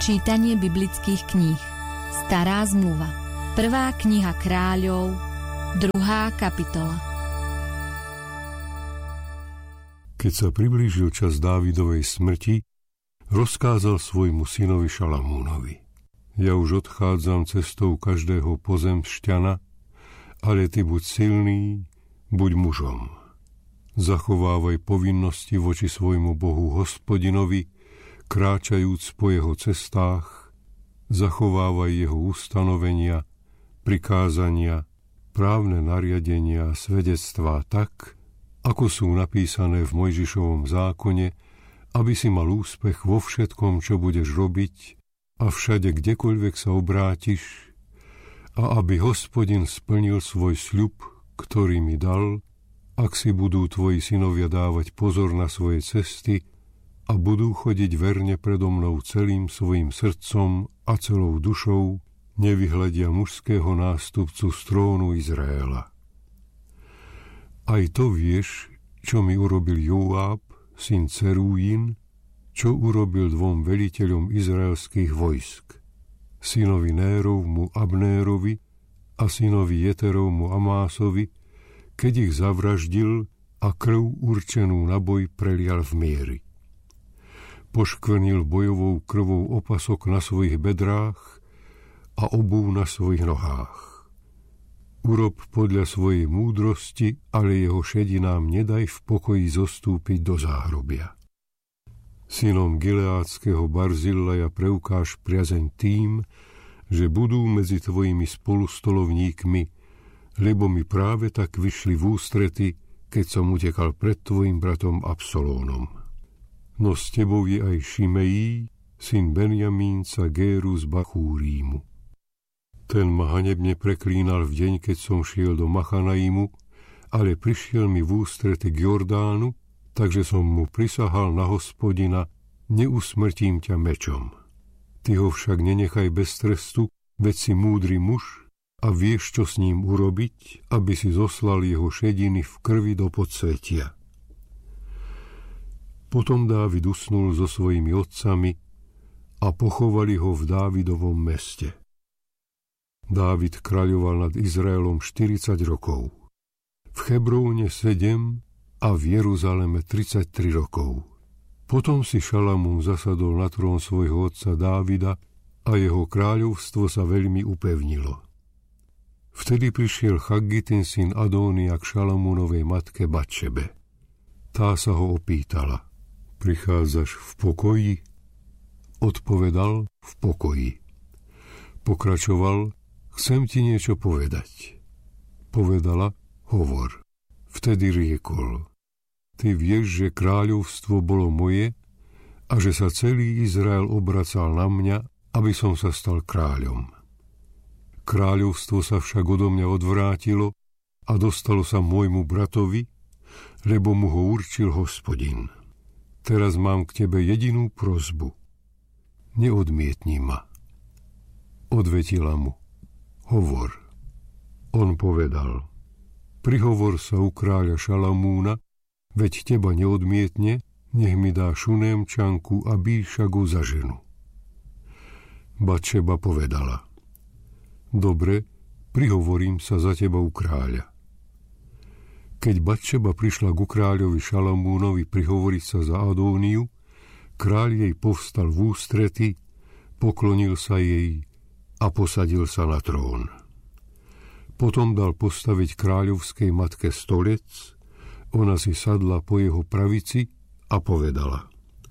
Čítanie biblických kníh. Stará zmluva. 1. kniha Kráľov, 2. kapitola. Keď sa priblížil čas Dávidovej smrti, rozkázal svojmu synovi Šalamúnovi: Ja už odchádzam cestou každého pozemšťana, ale ty buď silný, buď mužom. Zachovávaj povinnosti voči svojmu Bohu Hospodinovi, kráčajúc po jeho cestách, zachovávaj jeho ustanovenia, prikázania, právne nariadenia a svedectvá tak, ako sú napísané v Mojžišovom zákone, aby si mal úspech vo všetkom, čo budeš robiť a všade, kdekoľvek sa obrátiš, a aby Hospodin splnil svoj sľub, ktorý mi dal, ak si budú tvoji synovia dávať pozor na svoje cesty a budú chodiť verne predo mnou celým svojim srdcom a celou dušou, nevyhľadia mužského nástupcu z trónu Izraela. Aj to vieš, čo mi urobil Joáb, syn Cerújin, čo urobil dvom veliteľom izraelských vojsk, synovi Nérovmu Abnérovi a synovi Jeterovmu Amásovi, keď ich zavraždil a krv určenú na boj prelial v mieri. Poškvrnil bojovou krvou opasok na svojich bedrách a obuv na svojich nohách. Urob podľa svojej múdrosti, ale jeho šedinám nedaj v pokoji zostúpiť do záhrobia. Synom Gileádskeho Barzillaja preukáž priazeň tým, že budú medzi tvojimi spolustolovníkmi, lebo mi práve tak vyšli v ústrety, keď som utekal pred tvojim bratom Absalónom. No s tebou je aj Šimejí, syn Benjamínca Géru z Bachúrímu. Ten ma hanebne preklínal v deň, keď som šiel do Machanaimu, ale prišiel mi v ústrety k Jordánu, takže som mu prisahal na Hospodina: neusmrtím ťa mečom. Ty ho však nenechaj bez trestu, veď si múdry muž a vieš, čo s ním urobiť, aby si zoslal jeho šediny v krvi do podsvetia. Potom Dávid usnul so svojimi otcami a pochovali ho v Dávidovom meste. Dávid kráľoval nad Izraelom 40 rokov, v Hebróne 7 a v Jeruzaleme 33 rokov. Potom si Šalamún zasadol na trón svojho otca Dávida a jeho kráľovstvo sa veľmi upevnilo. Vtedy prišiel Chaggitin syn Adónia k Šalamúnovej matke Batšebe. Tá sa ho opýtala: prichádzaš v pokoji? Odpovedal: v pokoji. Pokračoval: chcem ti niečo povedať. Povedala: hovor. Vtedy riekol: ty vieš, že kráľovstvo bolo moje a že sa celý Izrael obracal na mňa, aby som sa stal kráľom. Kráľovstvo sa však odo mňa odvrátilo a dostalo sa môjmu bratovi, lebo mu ho určil Hospodin. Teraz mám k tebe jedinú prosbu. Neodmietni ma. Odvetila mu: hovor. On povedal: prihovor sa u kráľa Šalamúna, veď teba neodmietne, nech mi dá Šunémčanku Abíšagu za ženu. Batšeba povedala: dobre, prihovorím sa za teba u kráľa. Keď Batšeba prišla ku kráľovi Šalamúnovi prihovoriť sa za Adóniu, kráľ jej povstal v ústrety, poklonil sa jej a posadil sa na trón. Potom dal postaviť kráľovskej matke stolec, ona si sadla po jeho pravici a povedala: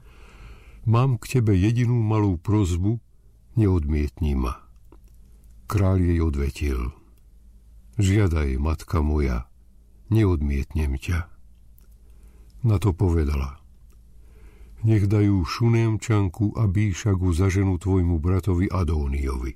mám k tebe jedinú malú prosbu, neodmietni ma. Kráľ jej odvetil: žiadaj, matka moja, neodmietnem ťa. Na to povedala: nech dajú Šunémčanku Abíšagu za ženu tvojmu bratovi Adóniovi.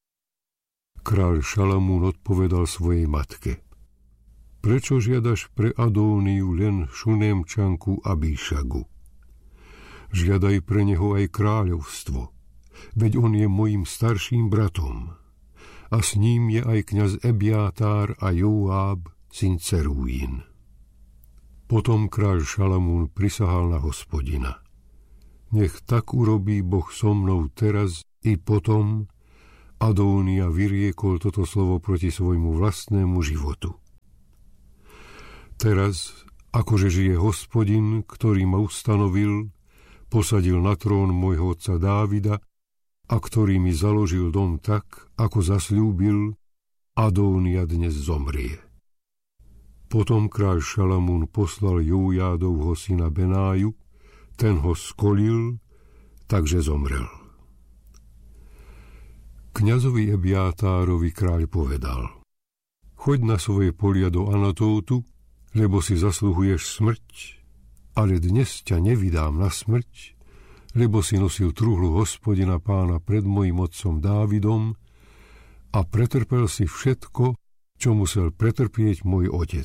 Kráľ Šalamún odpovedal svojej matke: prečo žiadaš pre Adóniu len Šunémčanku Abíšagu? Žiadaj pre neho aj kráľovstvo, veď on je mojím starším bratom a s ním je aj kňaz Ebiátár a Joáb, syn Cerújin. Potom kráľ Šalamún prisahal na Hospodina: Nech tak urobí Boh so mnou teraz i potom. Adónia vyriekol toto slovo proti svojmu vlastnému životu. Teraz, akože žije Hospodin, ktorý ma ustanovil, posadil na trón môjho otca Dávida a ktorý mi založil dom tak, ako zasľúbil, Adónia dnes zomrie. Potom kráľ Šalamún poslal Jojádovho syna Benáju, ten ho skolil, takže zomrel. Kňazovi Ebjatárovi kráľ povedal: choď na svoje polia do Anatótu, lebo si zasluhuješ smrť, ale dnes ťa nevydám na smrť, lebo si nosil truhlu Hospodina Pána pred mojim otcom Dávidom a pretrpel si všetko, čo musel pretrpieť môj otec.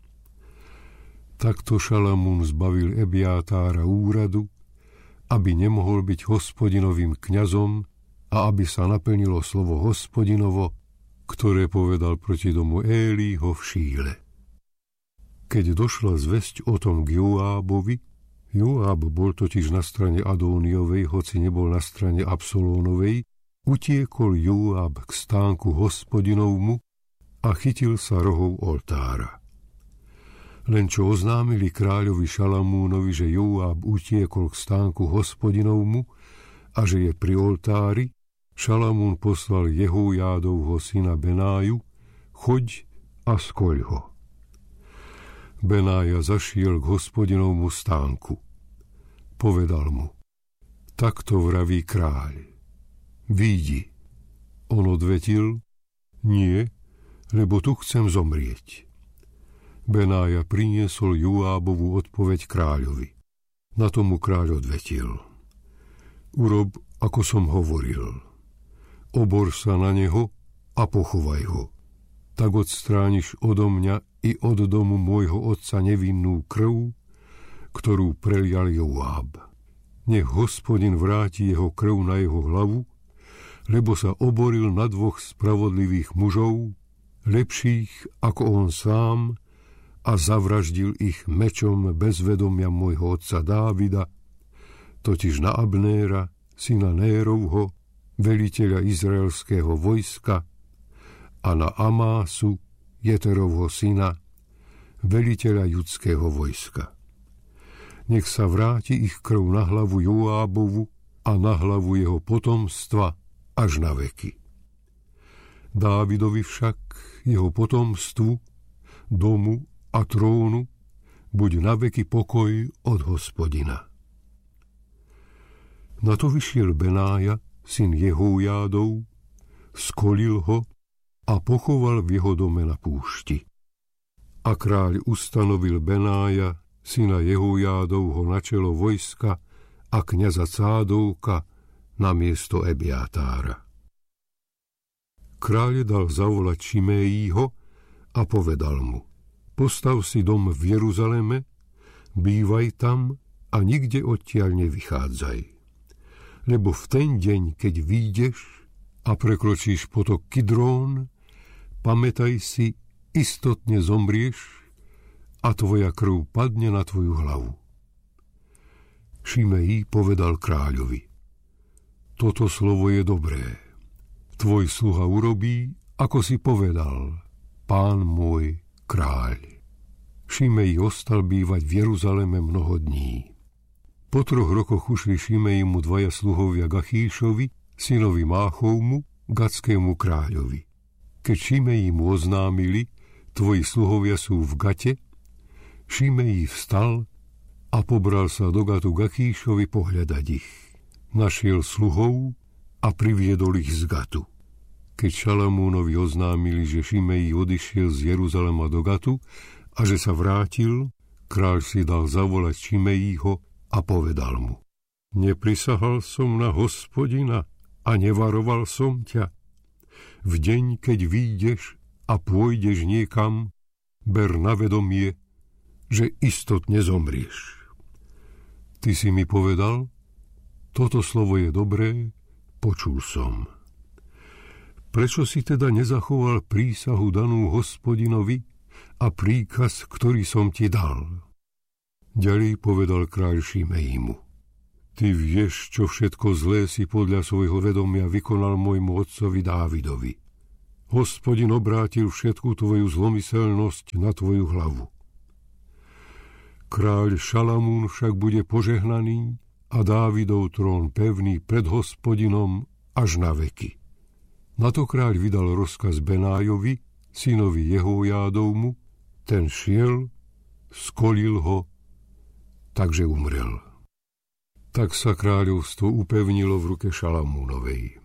Takto Šalamún zbavil Ebjatára úradu, aby nemohol byť Hospodinovým kňazom a aby sa naplnilo slovo Hospodinovo, ktoré povedal proti domu Élího v Šíle. Keď došla zvesť o tom k Joábovi, Joáb bol totiž na strane Adóniovej, hoci nebol na strane Absalónovej, utiekol Joáb k stánku Hospodinovmu a chytil sa rohov oltára. Len čo oznámili kráľovi Šalamúnovi, že Joáb utiekol k stánku Hospodinovmu a že je pri oltári, Šalamún poslal Jehojádovho syna Benáju: choď a skoľ ho. Benája zašiel k Hospodinovmu stánku. Povedal mu: takto vraví kráľ, výjdi. On odvetil: nie, lebo tu chcem zomrieť. Benája priniesol Joábovú odpoveď kráľovi. Na tomu kráľ odvetil: urob, ako som hovoril. Obor sa na neho a pochovaj ho. Tak odstrániš odo mňa i od domu môjho otca nevinnú krv, ktorú prelial Joáb. Nech Hospodin vráti jeho krv na jeho hlavu, lebo sa oboril na dvoch spravodlivých mužov, lepších ako on sám, a zavraždil ich mečom bez vedomia môjho otca Dávida, totiž na Abnéra, syna Nérovho, veliteľa izraelského vojska, a na Amásu, Jeterovho syna, veliteľa judského vojska. Nech sa vráti ich krv na hlavu Joábovu a na hlavu jeho potomstva až na veky. Dávidovi však, jeho potomstvu, domu a trónu, buď na veky pokoj od Hospodina. Na to vyšiel Benája, syn Jehojádov, skolil ho a pochoval v jeho dome na púšti. A kráľ ustanovil Benája, syna Jehojádovho, na čelo vojska a kňaza Cádovka na miesto Ebjatára. Kráľ dal zavolať Šimejího a povedal mu: postav si dom v Jeruzaleme, bývaj tam a nikde odtiaľ nevychádzaj. Lebo v ten deň, keď výjdeš a prekročíš potok Kidrón, pamätaj si, istotne zomrieš a tvoja krv padne na tvoju hlavu. Šimejí povedal kráľovi: toto slovo je dobré. Tvoj sluha urobí, ako si povedal, pán môj kráľ. Šimejí ostal bývať v Jeruzaleme mnoho dní. Po 3 rokoch ušli Šimejímu 2 sluhovia Gachíšovi, synovi Máchovmu, gatskému kráľovi. Keď Šimejímu oznámili: tvoji sluhovia sú v Gate, Šimejí vstal a pobral sa do Gatu Gachíšovi pohľadať ich. Našiel sluhov a priviedol ich z Gatu. Keď Šalamúnovi oznámili, že Šimejí odišiel z Jeruzalema do Gatu a že sa vrátil, kráľ si dal zavolať Šimejího a povedal mu: neprisahal som na Hospodina a nevaroval som ťa. V deň, keď výjdeš a pôjdeš niekam, ber na vedomie, že istotne zomrieš. Ty si mi povedal: toto slovo je dobré, počul som. Prečo si teda nezachoval prísahu danú Hospodinovi a príkaz, ktorý som ti dal? Ďalej povedal kráľ Šimejímu: Ty vieš, čo všetko zlé si podľa svojho vedomia vykonal môjmu otcovi Dávidovi. Hospodin obrátil všetku tvoju zlomyselnosť na tvoju hlavu. Kráľ Šalamún však bude požehnaný a Dávidov trón pevný pred Hospodinom až na veky. Na to kráľ vydal rozkaz Benájovi, synovi Jehojádovmu, ten šiel, skolil ho, takže umrel. Tak sa kráľovstvo upevnilo v ruke Šalamúnovej.